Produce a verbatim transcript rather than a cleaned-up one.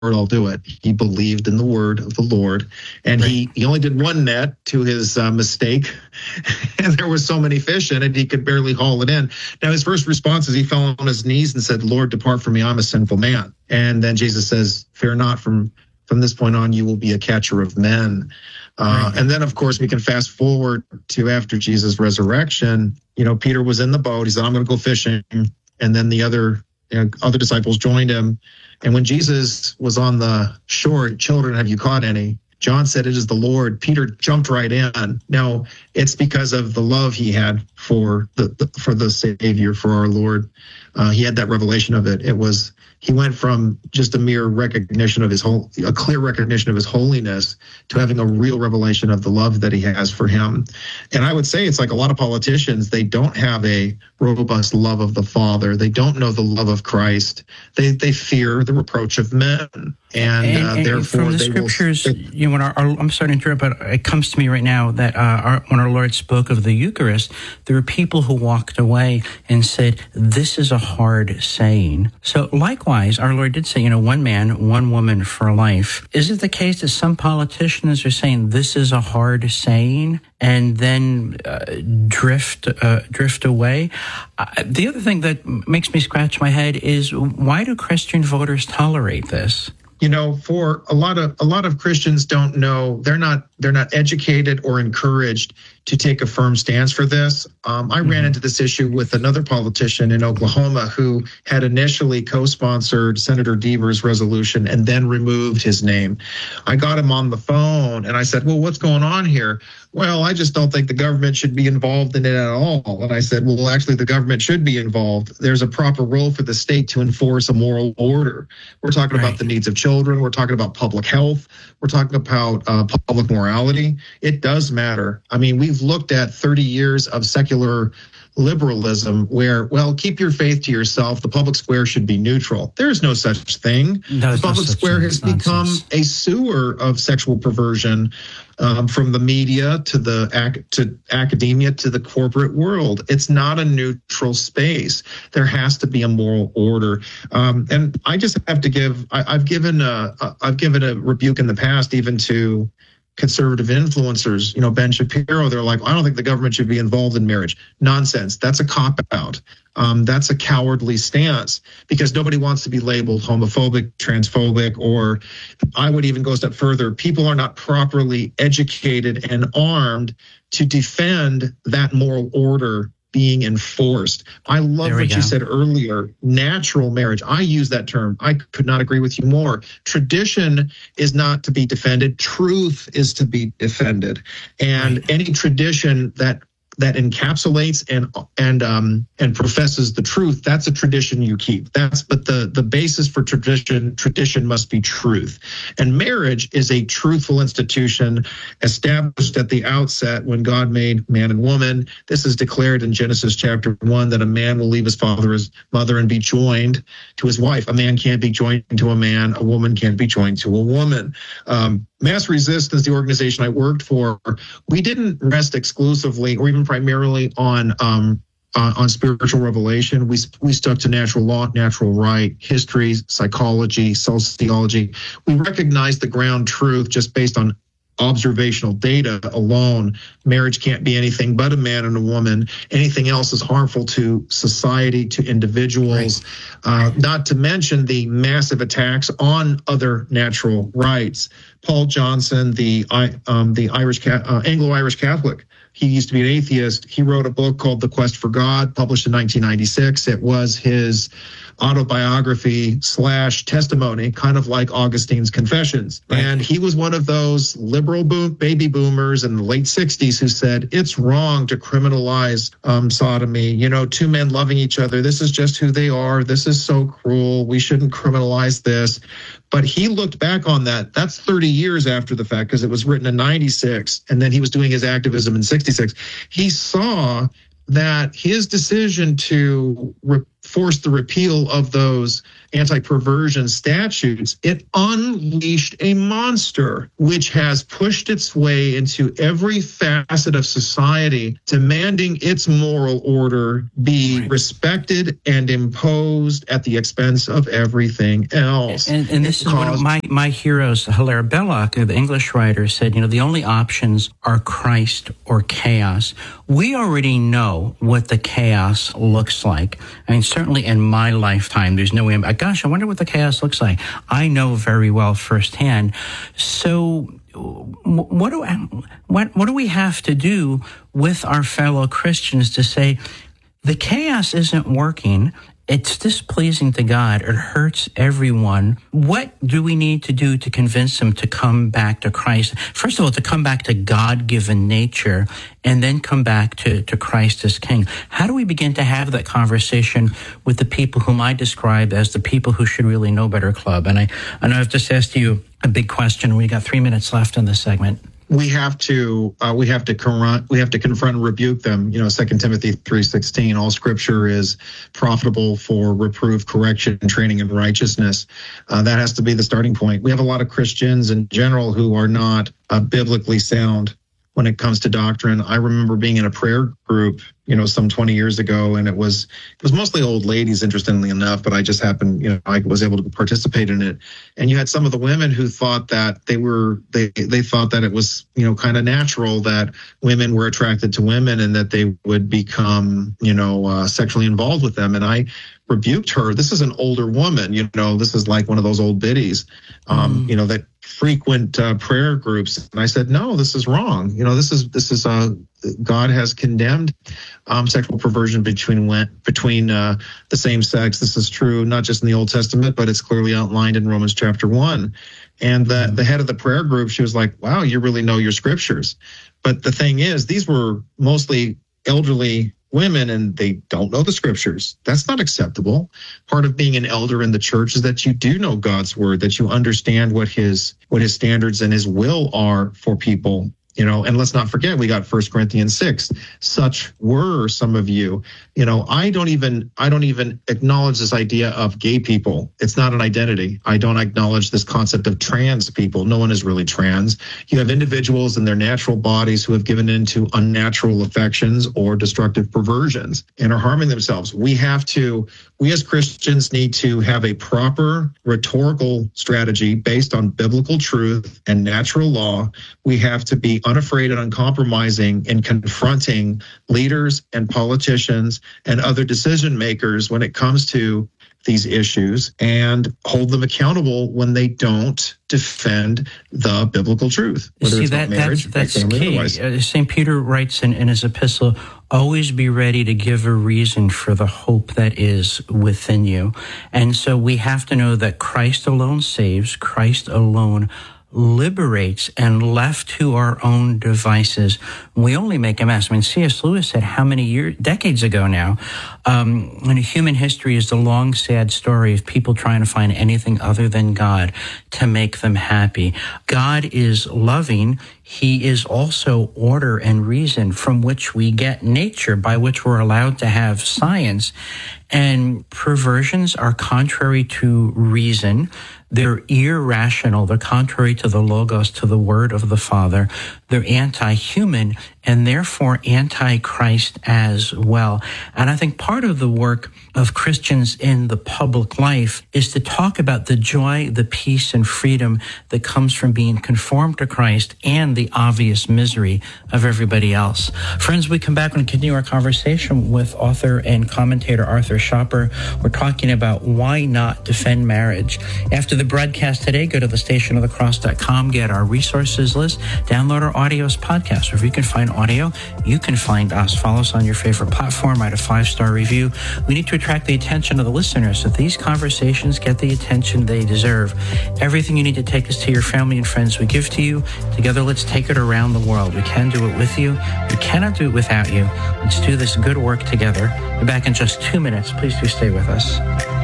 I'll do it. He believed in the word of the Lord, and right. he, he only did one net to his uh, mistake, and there were so many fish in it, he could barely haul it in. Now, his first response is he fell on his knees and said, Lord, depart from me, I'm a sinful man. And then Jesus says, fear not, from, from this point on, you will be a catcher of men. Uh, right. And then, of course, we can fast forward to after Jesus' resurrection. You know, Peter was in the boat. He said, I'm going to go fishing. And then the other, you know, other disciples joined him. And when Jesus was on the shore, children, have you caught any? John said, it is the Lord. Peter jumped right in. Now, it's because of the love he had for the, the for the Savior, for our Lord. Uh, he had that revelation of it. It was, he went from just a mere recognition of his whole, a clear recognition of his holiness, to having a real revelation of the love that he has for him. And I would say it's like a lot of politicians, they don't have a robust love of the Father. They don't know the love of Christ. They they fear the reproach of men. And, and, uh, and therefore from the they scriptures, will, you know, when our, our, I'm sorry to interrupt, but it comes to me right now that uh, our, when our Lord spoke of the Eucharist, there were people who walked away and said, this is a hard saying. So likewise, our Lord did say, you know, one man, one woman for life. Is it the case that some politicians are saying this is a hard saying and then uh, drift uh, drift away? Uh, the other thing that makes me scratch my head is, why do Christian voters tolerate this? You know, for a lot of a lot of Christians don't know, they're not they're not educated or encouraged to take a firm stance for this. Um, I mm-hmm. ran into this issue with another politician in Oklahoma who had initially co-sponsored Senator Deaver's resolution and then removed his name. I got him on the phone and I said, well, what's going on here? Well, I just don't think the government should be involved in it at all. And I said, well, actually, the government should be involved. There's a proper role for the state to enforce a moral order. We're talking right. about the needs of children. We're talking about public health. We're talking about uh, public morality. It does matter. I mean, we've looked at thirty years of secular liberalism where, well, keep your faith to yourself. The public square should be neutral. There's no such thing. No, the public no square has become a sewer of sexual perversion, um, from the media to the ac- to academia to the corporate world. It's not a neutral space. There has to be a moral order. Um, and I just have to give. I, I've given a, a I've given a rebuke in the past, even to conservative influencers, you know, Ben Shapiro. They're like, I don't think the government should be involved in marriage. Nonsense. That's a cop-out. Um, that's a cowardly stance, because nobody wants to be labeled homophobic, transphobic, or I would even go a step further. People are not properly educated and armed to defend that moral order being enforced. I love what go. you said earlier, natural marriage. I use that term. I could not agree with you more. Tradition is not to be defended. Truth is to be defended. And right. any tradition that that encapsulates and and um and professes the truth, that's a tradition you keep. That's but the the basis for tradition tradition must be truth. And marriage is a truthful institution established at the outset when God made man and woman. This is declared in Genesis chapter one, that a man will leave his father, his mother, and be joined to his wife. A man can't be joined to a man. A woman can't be joined to a woman. Um, Mass Resistance, the organization I worked for, we didn't rest exclusively or even primarily on um, uh, on spiritual revelation. We we stuck to natural law, natural right, history, psychology, sociology. We recognized the ground truth just based on observational data alone. Marriage can't be anything but a man and a woman. Anything else is harmful to society, to individuals, right. uh, not to mention the massive attacks on other natural rights. Paul Johnson, the um, the Irish uh, Anglo-Irish Catholic, he used to be an atheist. He wrote a book called The Quest for God, published in nineteen ninety-six. It was his autobiography slash testimony, kind of like Augustine's Confessions. Right. And he was one of those liberal boom, baby boomers in the late sixties who said, it's wrong to criminalize um, sodomy. You know, two men loving each other. This is just who they are. This is so cruel. We shouldn't criminalize this. But he looked back on that. That's thirty years after the fact, because it was written in ninety-six, and then he was doing his activism in sixty-six. He saw that his decision to re- forced the repeal of those anti-perversion statutes, it unleashed a monster which has pushed its way into every facet of society, demanding its moral order be respected and imposed at the expense of everything else. And, and this is one of my, my heroes, Hilaire Belloc, the English writer, said, you know, the only options are Christ or chaos. We already know what the chaos looks like. I mean, certainly in my lifetime, there's no way, I'm, gosh, I wonder what the chaos looks like. I know very well firsthand. So what do, what, what do we have to do with our fellow Christians to say, the chaos isn't working, it's displeasing to God, it hurts everyone. What do we need to do to convince them to come back to Christ? First of all, to come back to God-given nature, and then come back to, to Christ as King. How do we begin to have that conversation with the people whom I describe as the people who should really know better club? And I, I know I've just asked you a big question. We got three minutes left in this segment. We have to uh, we have to confront we have to confront and rebuke them. You know, Second Timothy three sixteen. All Scripture is profitable for reproof, correction, and training in righteousness. Uh, that has to be the starting point. We have a lot of Christians in general who are not uh, biblically sound when it comes to doctrine. I remember being in a prayer group, you know, some twenty years ago, and it was it was mostly old ladies, interestingly enough, but I just happened, you know, I was able to participate in it. And you had some of the women who thought that they were they they thought that it was, you know, kind of natural that women were attracted to women and that they would become, you know, uh, sexually involved with them. And I rebuked her. This is an older woman, you know, this is like one of those old biddies, um, mm. you know, that frequent uh, prayer groups. And I said, no, this is wrong. You know, this is this is uh, God has condemned um, sexual perversion between between uh, the same sex. This is true not just in the Old Testament, but it's clearly outlined in Romans chapter one. And the, the head of the prayer group, she was like, wow, you really know your scriptures. But the thing is, these were mostly elderly women and they don't know the scriptures. That's not acceptable. Part of being an elder in the church is that you do know God's word, that you understand what his what his standards and his will are for people. You know, and let's not forget, we got First Corinthians six. Such were some of you. You know, I don't even I don't even acknowledge this idea of gay people. It's not an identity. I don't acknowledge this concept of trans people. No one is really trans. You have individuals in their natural bodies who have given into unnatural affections or destructive perversions and are harming themselves. We have to, we as Christians need to have a proper rhetorical strategy based on biblical truth and natural law. We have to be unafraid and uncompromising in confronting leaders and politicians and other decision makers when it comes to these issues and hold them accountable when they don't defend the biblical truth. Whether See, it's that, marriage, that's, that's family, key. Uh, Saint Peter writes in, in his epistle, always be ready to give a reason for the hope that is within you. And so we have to know that Christ alone saves, Christ alone liberates, and left to our own devices, we only make a mess. I mean, C S Lewis said how many years, decades ago now, um, when human history is the long, sad story of people trying to find anything other than God to make them happy. God is loving. He is also order and reason from which we get nature, by which we're allowed to have science. And perversions are contrary to reason. They're irrational. They're contrary to the Logos, to the Word of the Father. They're anti-human and therefore anti-Christ as well. And I think part of the work of Christians in the public life is to talk about the joy, the peace, and freedom that comes from being conformed to Christ and the obvious misery of everybody else. Friends, we come back and continue our conversation with author and commentator Arthur Schapper. We're talking about why not defend marriage. After the broadcast today, go to the station of the cross dot com, get our resources list, download our audios podcast. Wherever you can find audio, you can find us. Follow us on your favorite platform, write a five-star review. We need to attract the attention of the listeners so these conversations get the attention they deserve. Everything you need to take us to your family and friends we give to you. Together, let's take it around the world. We can do it with you. We cannot do it without you. Let's do this good work together. We're back in just two minutes. Please do stay with us.